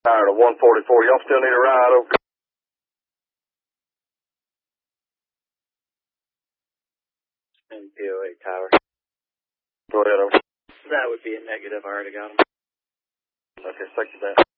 Tired of 144. Y'all still need a ride? Okay. MPO8 Tower. Go ahead, over. That would be a negative. I already got him. Okay, thank you, man.